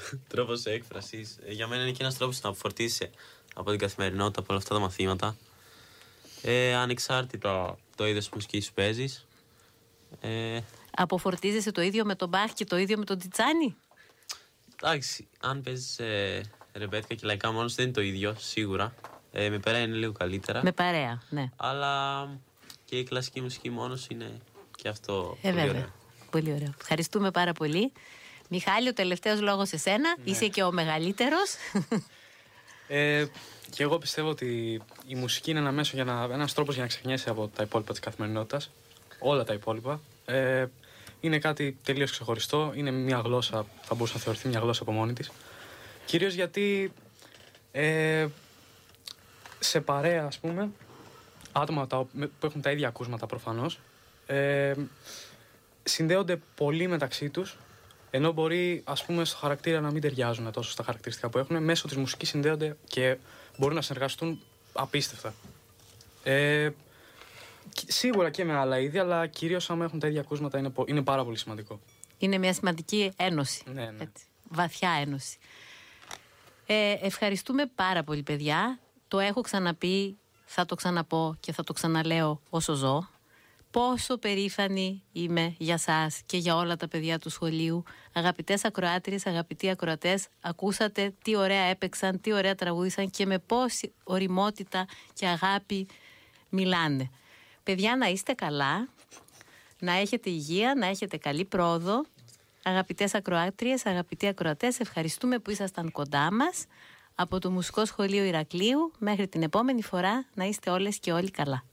τρόπος έκφρασης. Για μένα είναι και ένας τρόπος να φορτίσει από την καθημερινότητα, από όλα αυτά τα μαθήματα. Ανεξάρτητα το είδος μουσικής που παίζεις. Αποφορτίζεσαι το ίδιο με τον Μπαχ και το ίδιο με τον Τιτσάνι? Εντάξει, αν παίζεις ρεμπέτικα και λαϊκά μόνος δεν είναι το ίδιο, σίγουρα. Με παρέα είναι λίγο καλύτερα. Με παρέα, ναι. Αλλά και η κλασική μουσική μόνος είναι και αυτό πολύ βέβαια. ωραίο. Πολύ ωραίο. Ευχαριστούμε πάρα πολύ. Μιχάλη, ο τελευταίος λόγος σε σένα. Ναι. Είσαι και ο μεγαλύτερος. Και εγώ πιστεύω ότι η μουσική είναι ένας τρόπος για να ξεχνιέσαι από τα υπόλοιπα της καθημερινότητας. Όλα τα υπόλοιπα. Είναι κάτι τελείως ξεχωριστό. Είναι μια γλώσσα, θα μπορούσε να θεωρηθεί μια γλώσσα από μόνη της. Κυρίως γιατί σε παρέα, ας πούμε, άτομα που έχουν τα ίδια ακούσματα προφανώς, συνδέονται πολύ μεταξύ τους, ενώ μπορεί, ας πούμε, στο χαρακτήρα να μην ταιριάζουν τόσο στα χαρακτηριστικά που έχουν. Μέσω της μουσικής συνδέονται και μπορούν να συνεργαστούν απίστευτα. Σίγουρα και με άλλα είδη, αλλά κυρίως άμα έχουν τα ίδια ακούσματα είναι πάρα πολύ σημαντικό. Είναι μια σημαντική ένωση. Ναι. Έτσι, βαθιά ένωση. Ευχαριστούμε πάρα πολύ, παιδιά. Το έχω ξαναπεί, θα το ξαναπώ και θα το ξαναλέω όσο ζω. Πόσο περήφανη είμαι για σας και για όλα τα παιδιά του σχολείου. Αγαπητές ακροάτριες, αγαπητοί ακροατές, ακούσατε τι ωραία έπαιξαν, τι ωραία τραγούδισαν και με πόση ωριμότητα και αγάπη μιλάνε. Παιδιά, να είστε καλά, να έχετε υγεία, να έχετε καλή πρόοδο. Αγαπητές ακροάτριες, αγαπητοί ακροατές, ευχαριστούμε που ήσασταν κοντά μας. Από το Μουσικό Σχολείο Ηρακλείου, μέχρι την επόμενη φορά, να είστε όλες και όλοι καλά.